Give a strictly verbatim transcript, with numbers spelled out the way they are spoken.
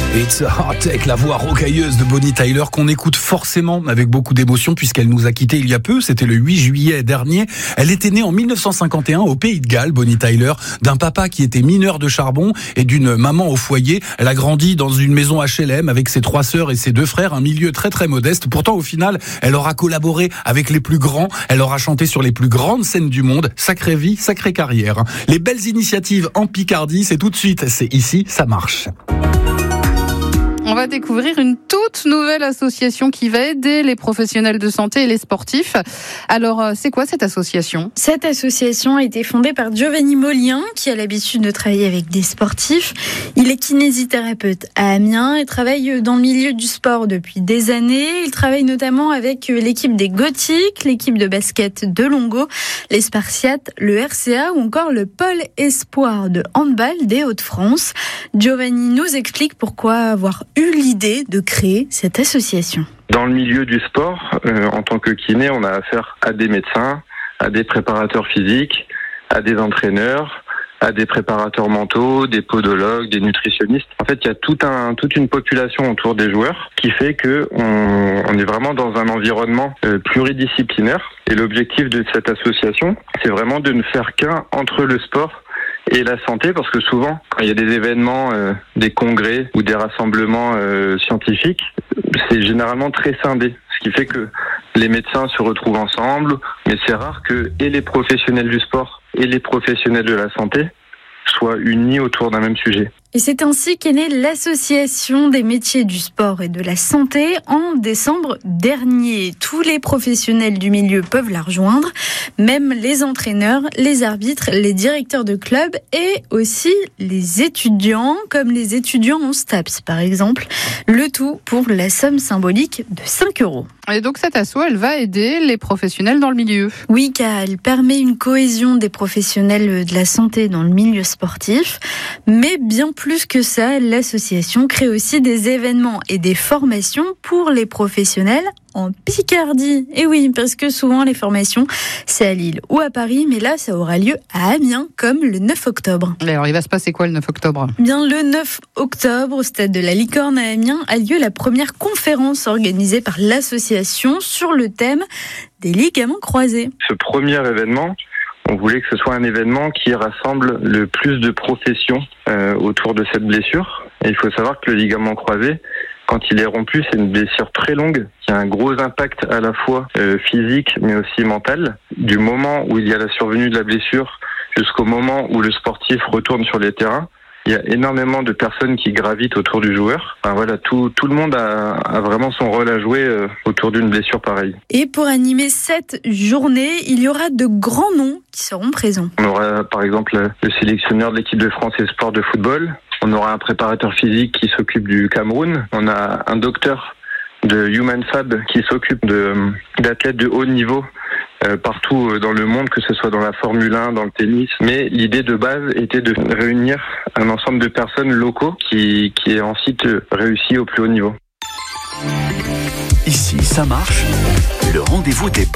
It's a Heartache, la voix rocailleuse de Bonnie Tyler qu'on écoute forcément avec beaucoup d'émotion puisqu'elle nous a quittés il y a peu, c'était le huit juillet dernier. Elle était née en mille neuf cent cinquante et un au Pays de Galles, Bonnie Tyler, d'un papa qui était mineur de charbon et d'une maman au foyer. Elle a grandi dans une maison H L M avec ses trois sœurs et ses deux frères, un milieu très très modeste. Pourtant au final, elle aura collaboré avec les plus grands, elle aura chanté sur les plus grandes scènes du monde. Sacrée vie, sacrée carrière. Les belles initiatives en Picardie, c'est tout de suite, c'est ici, ça marche. On va découvrir une toute nouvelle association qui va aider les professionnels de santé et les sportifs. Alors, c'est quoi cette association ? Cette association a été fondée par Giovanni Mollien, qui a l'habitude de travailler avec des sportifs. Il est kinésithérapeute à Amiens et travaille dans le milieu du sport depuis des années. Il travaille notamment avec l'équipe des Gothiques, l'équipe de basket de Longo, les Spartiates, le R C A ou encore le Pôle Espoir de handball des Hauts-de-France. Giovanni nous explique pourquoi avoir eu l'idée de créer cette association. Dans le milieu du sport, euh, en tant que kiné, on a affaire à des médecins, à des préparateurs physiques, à des entraîneurs, à des préparateurs mentaux, des podologues, des nutritionnistes. En fait, il y a tout un, toute une population autour des joueurs qui fait que on, on est vraiment dans un environnement euh, pluridisciplinaire. Et l'objectif de cette association, c'est vraiment de ne faire qu'un entre le sport et la santé, parce que souvent, quand il y a des événements, euh, des congrès ou des rassemblements euh, scientifiques, c'est généralement très scindé. Ce qui fait que les médecins se retrouvent ensemble, mais c'est rare que et les professionnels du sport et les professionnels de la santé soient unis autour d'un même sujet. Et c'est ainsi qu'est née l'Association des métiers du sport et de la santé en décembre dernier. Tous les professionnels du milieu peuvent la rejoindre, même les entraîneurs, les arbitres, les directeurs de clubs et aussi les étudiants, comme les étudiants en STAPS par exemple. Le tout pour la somme symbolique de cinq euros. Et donc cette asso, elle va aider les professionnels dans le milieu. Oui, car elle permet une cohésion des professionnels de la santé dans le milieu sportif, mais bien plus que ça, l'association crée aussi des événements et des formations pour les professionnels en Picardie. Et oui, parce que souvent les formations, c'est à Lille ou à Paris, mais là, ça aura lieu à Amiens, comme le neuf octobre. Et alors, il va se passer quoi le neuf octobre ? Bien, le neuf octobre, au stade de la Licorne à Amiens, a lieu la première conférence organisée par l'association sur le thème des ligaments croisés. Ce premier événement, on voulait que ce soit un événement qui rassemble le plus de professions euh, autour de cette blessure. Et il faut savoir que le ligament croisé, quand il est rompu, c'est une blessure très longue qui a un gros impact à la fois euh, physique mais aussi mental. Du moment où il y a la survenue de la blessure jusqu'au moment où le sportif retourne sur les terrains, il y a énormément de personnes qui gravitent autour du joueur. Enfin, voilà, tout, tout le monde a, a vraiment son rôle à jouer euh, autour d'une blessure pareille. Et pour animer cette journée, il y aura de grands noms qui seront présents. On aura par exemple le sélectionneur de l'équipe de France espoir de football. On aura un préparateur physique qui s'occupe du Cameroun. On a un docteur de Human Fab qui s'occupe de, d'athlètes de haut niveau euh, partout dans le monde, que ce soit dans la Formule un, dans le tennis. Mais l'idée de base était de réunir un ensemble de personnes locaux qui, qui aient ensuite réussi au plus haut niveau. Ici, ça marche. Le rendez-vous des